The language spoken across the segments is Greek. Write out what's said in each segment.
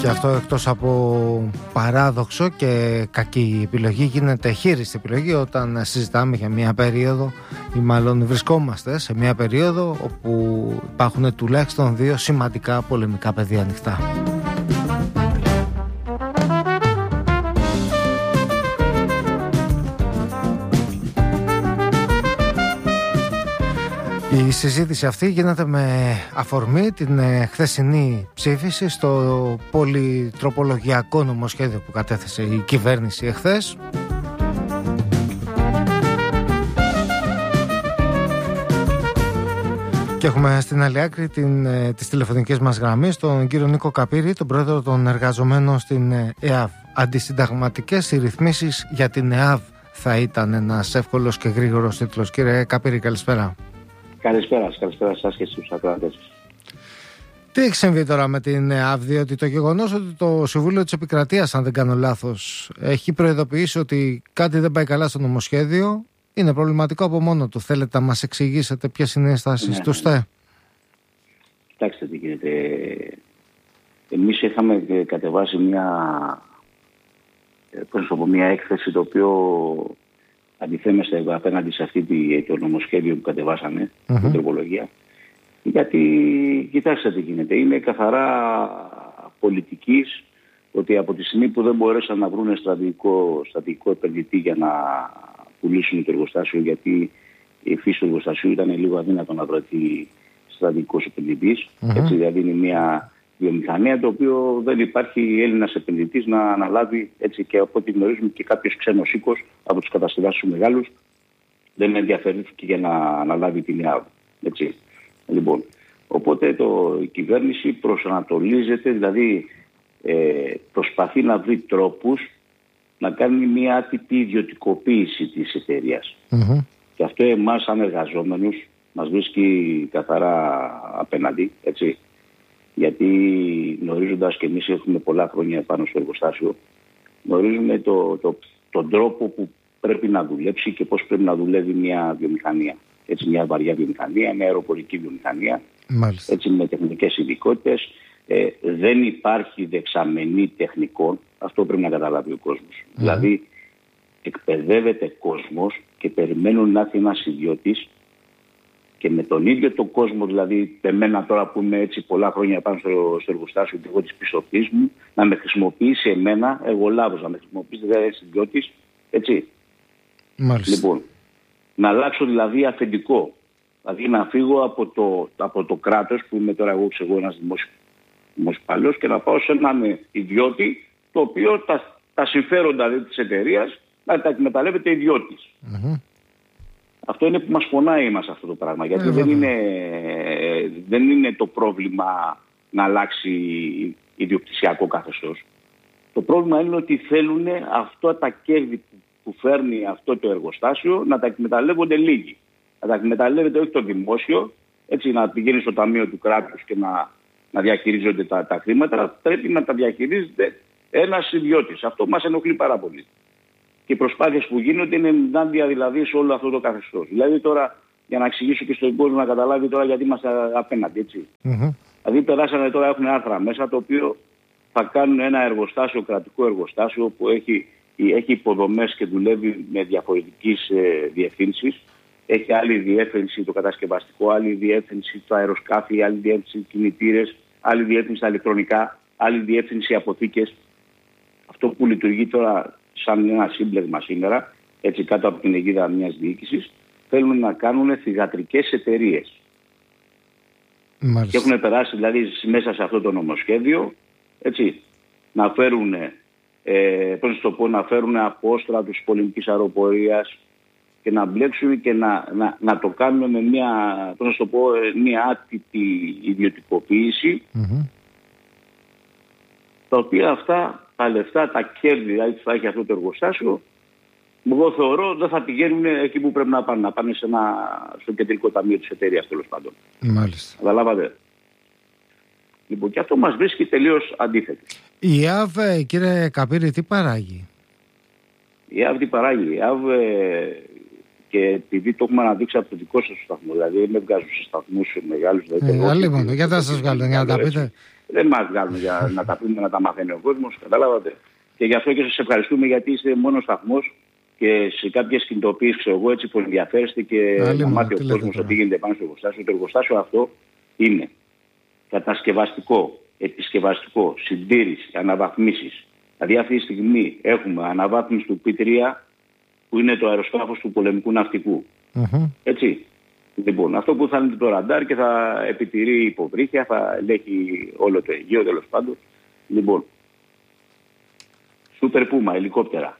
Και αυτό εκτός από παράδοξο και κακή επιλογή, γίνεται χείριστη επιλογή όταν συζητάμε για μια περίοδο, ή μάλλον βρισκόμαστε σε μια περίοδο όπου υπάρχουν τουλάχιστον 2 σημαντικά πολεμικά πεδία ανοιχτά. Η συζήτηση αυτή γίνεται με αφορμή την χθεσινή ψήφιση στο πολυτροπολογιακό νομοσχέδιο που κατέθεσε η κυβέρνηση εχθές. Και έχουμε στην άλλη άκρη της τηλεφωνικής μας γραμμής τον κύριο Νίκο Καπύρη, τον πρόεδρο των εργαζομένων στην ΕΑΒ. Αντισυνταγματικές ρυθμίσεις για την ΕΑΒ θα ήταν ένας εύκολος και γρήγορος τίτλος. Κύριε Καπύρη, καλησπέρα. Καλησπέρα σας και στους ακροατές. Τι έχει συμβεί τώρα με την ΕΑΒ, διότι το γεγονός ότι το Συμβούλιο της Επικρατείας, αν δεν κάνω λάθος, έχει προειδοποιήσει ότι κάτι δεν πάει καλά στο νομοσχέδιο, είναι προβληματικό από μόνο του. Θέλετε να μας εξηγήσετε ποιες είναι οι στάσεις του ΣΤΕ? Κοιτάξτε τι γίνεται. Εμείς είχαμε κατεβάσει μια έκθεση, το οποίο αντιθέμεστε απέναντι σε το νομοσχέδιο που κατεβάσαμε, την τροπολογία. Γιατί, κοιτάξτε τι γίνεται, είναι καθαρά πολιτικής, ότι από τη στιγμή που δεν μπορέσαν να βρουν στρατηγικό επενδυτή για να πουλήσουν το εργοστάσιο, γιατί η φύση του εργοστασίου ήταν λίγο αδύνατο να βρεθεί στρατηγικός επενδυτής. Έτσι, δηλαδή είναι μια βιομηχανία το οποίο δεν υπάρχει Έλληνας επενδυτής να αναλάβει, έτσι, και από ό,τι γνωρίζουμε και κάποιος ξένος οίκος από τους κατασκευαστές μεγάλους δεν ενδιαφέρθηκε για να αναλάβει την ΕΑΒ. Έτσι. Λοιπόν, οπότε η κυβέρνηση προσανατολίζεται, δηλαδή προσπαθεί να βρει τρόπους να κάνει μια άτυπη ιδιωτικοποίηση της εταιρείας. Και αυτό εμάς σαν εργαζόμενους μας βρίσκει καθαρά απέναντι, έτσι. Γιατί γνωρίζοντας και εμείς έχουμε πολλά χρόνια πάνω στο εργοστάσιο, γνωρίζουμε τον τρόπο που πρέπει να δουλέψει και πώς πρέπει να δουλεύει μια βιομηχανία. Έτσι, μια βαριά βιομηχανία, μια αεροπορική βιομηχανία, έτσι, με τεχνικές ειδικότητες. Δεν υπάρχει δεξαμενή τεχνικών, αυτό πρέπει να καταλάβει ο κόσμος. Δηλαδή, εκπαιδεύεται κόσμος και περιμένουν να έρθει ένας ιδιώτης και με τον ίδιο τον κόσμο, δηλαδή εμένα τώρα που είμαι έτσι πολλά χρόνια πάνω στο εργοστάσιο και εγώ της πιστωτής μου, να με χρησιμοποιήσει εμένα, εγώ λάβος, να με χρησιμοποιήσει δηλαδή ένας ιδιώτης, έτσι. Λοιπόν, να αλλάξω δηλαδή αφεντικό. Δηλαδή να φύγω από το κράτος που είμαι τώρα εγώ ένας δημοσιοπαλλός και να πάω σε έναν ιδιώτη το οποίο τα συμφέροντα δηλαδή, της εταιρείας να τα εκμεταλλεύεται ιδιώτης. Αυτό είναι που μας πονάει εμάς αυτό το πράγμα. Γιατί δεν είναι το πρόβλημα να αλλάξει ιδιοκτησιακό καθεστώς. Το πρόβλημα είναι ότι θέλουν αυτά τα κέρδη που φέρνει αυτό το εργοστάσιο να τα εκμεταλλεύονται λίγοι. Να τα εκμεταλλεύεται όχι το δημόσιο, έτσι, να πηγαίνει στο ταμείο του κράτους και να διαχειρίζονται τα χρήματα. Πρέπει να τα διαχειρίζεται ένας ιδιώτης. Αυτό μας ενοχλεί πάρα πολύ. Και οι προσπάθειες που γίνονται είναι ενάντια δηλαδή σε όλο αυτό το καθεστώς. Δηλαδή τώρα, για να εξηγήσω και στον κόσμο να καταλάβει τώρα γιατί είμαστε απέναντι, έτσι. Δηλαδή περάσανε τώρα, έχουν άρθρα μέσα το οποίο θα κάνουν ένα εργοστάσιο, κρατικό εργοστάσιο που έχει υποδομές και δουλεύει με διαφορετικές διευθύνσεις. Έχει άλλη διεύθυνση το κατασκευαστικό, άλλη διεύθυνση το αεροσκάφη, άλλη διεύθυνση κινητήρες, άλλη διεύθυνση τα ηλεκτρονικά, άλλη διεύθυνση αποθήκες. Αυτό που λειτουργεί τώρα σαν ένα σύμπλεγμα σήμερα, έτσι κάτω από την αιγίδα μιας διοίκησης, θέλουν να κάνουν θυγατρικές εταιρείες. Και έχουν περάσει δηλαδή μέσα σε αυτό το νομοσχέδιο, έτσι, να φέρουν, να φέρουν απόστρα τους πολεμικής αεροπορίας και να μπλέξουν και να το κάνουν με μια άτυπη ιδιωτικοποίηση, τα οποία αυτά τα λεφτά, τα κέρδη δηλαδή που θα έχει αυτό το εργοστάσιο, εγώ θεωρώ δεν θα πηγαίνουν εκεί που πρέπει να πάνε. Να πάνε στο κεντρικό ταμείο της εταιρείας, τέλος πάντων. Μάλιστα. Καταλάβατε. Λοιπόν, και αυτό μας βρίσκει τελείως αντίθετο. Η ΕΑΒ, κύριε Καπύρη, τι παράγει? Η ΕΑΒ τι παράγει? Η ΕΑΒ, και επειδή το έχουμε αναδείξει από το δικό σας σταθμό, δηλαδή με βγάζουν σε σταθμούς μεγάλους. Λοιπόν, γιατί θα σας βγάλω, για να τα πείτε. Δεν μας βγάλουν για να τα πούμε, να τα μαθαίνει ο κόσμος. Καταλάβατε. Και γι' αυτό και σας ευχαριστούμε, γιατί είστε μόνος σταθμός και σε κάποιες κινητοποιήσεις, ξέρω εγώ, έτσι που ενδιαφέρεστε και να μάθει ο κόσμος ότι γίνεται πάνω στο εργοστάσιο. Το εργοστάσιο αυτό είναι κατασκευαστικό, επισκευαστικό, συντήρηση, αναβαθμίσεις. Δηλαδή αυτή τη στιγμή έχουμε αναβάθμιση του P3, που είναι το αεροσκάφος του πολεμικού ναυτικού. Έτσι. Λοιπόν, αυτό που θα είναι το ραντάρ και θα επιτηρεί υποβρύχια, θα ελέγχει όλο το Αιγαίο, τέλος πάντων. Λοιπόν, Super Puma, ελικόπτερα.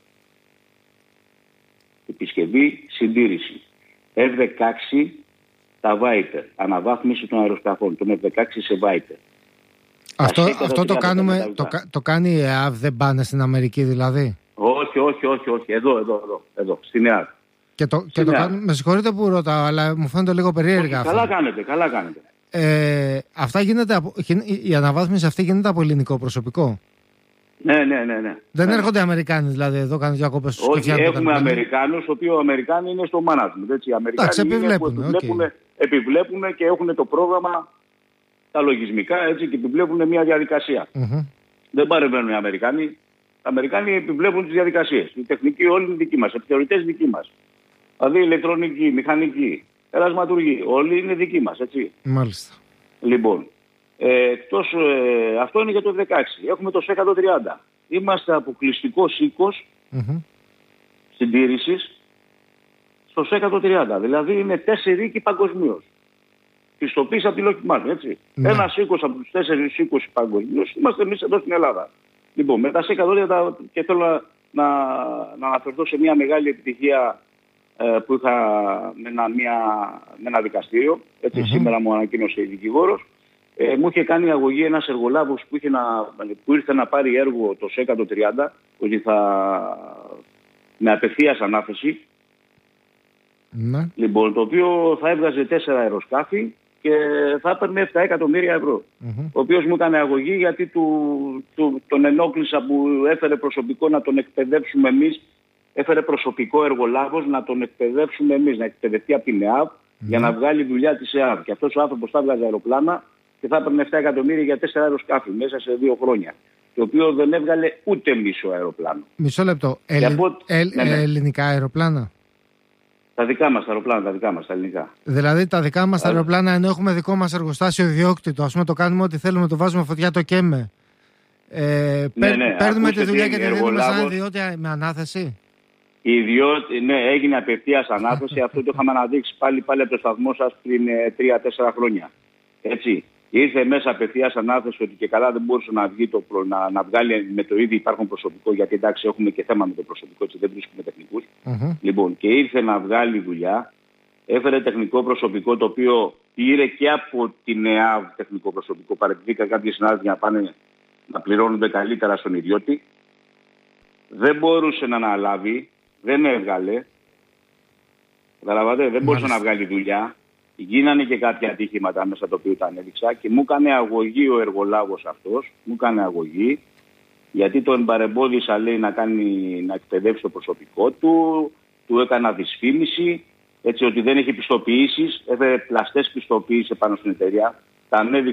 Επισκευή, συντήρηση. F-16, τα Viper. Αναβάθμιση των αεροσκαφών, των F-16 σε Viper. Αυτό το κάνουμε, το κάνει η ΕΑΒ, δεν πάνε στην Αμερική δηλαδή? Όχι. Εδώ, στην ΕΑΒ. Και το κάνουμε, με συγχωρείτε που ρωτάω, αλλά μου φαίνεται λίγο περίεργα. Καλά κάνετε. Αυτά η αναβάθμιση αυτή γίνεται από ελληνικό προσωπικό? Ναι. Δεν έρχονται Αμερικάνοι δηλαδή εδώ, κάνουν διακόπες? Όχι, έχουμε Αμερικάνους, οι οποίοι οι Αμερικάνοι είναι στο management. Έτσι. Οι Αμερικάνοι επιβλέπουν και έχουν το πρόγραμμα, τα λογισμικά, έτσι, και επιβλέπουν μια διαδικασία. Δεν παρεμβαίνουν οι Αμερικάνοι. Οι Αμερικάνοι επιβλέπουν τις διαδικασίες. Η τεχνική όλη είναι δική μας, επιθεωρητές δική μας. Δηλαδή ηλεκτρονική, μηχανική, ερασματουργή, όλοι είναι δικοί μας, έτσι. Μάλιστα. Λοιπόν, αυτό είναι για το 16. Έχουμε το S130. Είμαστε αποκλειστικός οίκος συντήρησης στο S130. Δηλαδή είναι 4 οίκοι παγκοσμίως. Πιστοποίηση από τη Lockheed Martin, έτσι. Ένας οίκος από τους 4 οίκους παγκοσμίως είμαστε εμείς εδώ στην Ελλάδα. Λοιπόν, με τα S130, και θέλω να αναφερθώ σε μια μεγάλη επιτυχία που είχα με ένα δικαστήριο. Έτσι, σήμερα μου ανακοίνωσε η δικηγόρος. Μου είχε κάνει αγωγή ένας εργολάβος που ήρθε να πάρει έργο το S130, ότι με απευθείας ανάθεση. Λοιπόν, το οποίο θα έβγαζε 4 αεροσκάφη και θα έπαιρνε 7 εκατομμύρια ευρώ. Ο οποίος μου έκανε αγωγή γιατί τον ενόχλησα που έφερε προσωπικό να τον εκπαιδεύσουμε εμείς. Έφερε προσωπικό εργολάβος να τον εκπαιδεύσουμε εμείς, να εκπαιδευτεί από την ΕΑΒ για να βγάλει δουλειά της ΕΑΒ. Και αυτός ο άνθρωπος θα έβγαζε αεροπλάνα και θα έπαιρνε 7 εκατομμύρια για 4 αεροσκάφη μέσα σε 2 χρόνια. Το οποίο δεν έβγαλε ούτε μισό αεροπλάνο. Μισό λεπτό. Ελληνικά αεροπλάνα? Τα δικά μας τα αεροπλάνα, τα δικά μας, τα ελληνικά. Δηλαδή τα δικά μας τα αεροπλάνα, ενώ έχουμε δικό μας εργοστάσιο ιδιόκτητο, ας πούμε, το κάνουμε ό,τι θέλουμε, το βάζουμε φωτιά, το καίμε. Παίρνουμε τη δουλειά και τη δίνουμε σαν ιδιότητα με ανάθεση. Έγινε απευθείας ανάθεση. Αυτό το είχαμε αναδείξει πάλι από το σταθμό σας πριν 3-4 χρόνια. Έτσι. Ήρθε μέσα απευθείας ανάθεση, ότι και καλά δεν μπορούσε να βγάλει με το ίδιο υπάρχον προσωπικό, γιατί εντάξει έχουμε και θέμα με το προσωπικό, έτσι δεν βρίσκουμε τεχνικούς. Λοιπόν, και ήρθε να βγάλει δουλειά. Έφερε τεχνικό προσωπικό, το οποίο πήρε και από την ΕΑΒ τεχνικό προσωπικό. Παραιτηθήκαν κάποιοι συνάδελφοι να πάνε να πληρώνονται καλύτερα στον ιδιώτη. Δεν μπορούσε να αναλάβει, δεν έβγαλε. Καταλαβαίνετε, δεν μπορούσε να βγάλει δουλειά. Γίνανε και κάποια ατύχηματα μέσα το οποίο τα ανέδειξα και μου έκανε αγωγή ο εργολάβος αυτός. Μου έκανε αγωγή γιατί τον παρεμπόδισα, λέει, να εκπαιδεύσει το προσωπικό του. Του έκανα δυσφήμιση, έτσι, ότι δεν έχει πιστοποιήσεις. Έφερε πλαστές πιστοποιήσεις πάνω στην εταιρεία. Τα ανέδειξα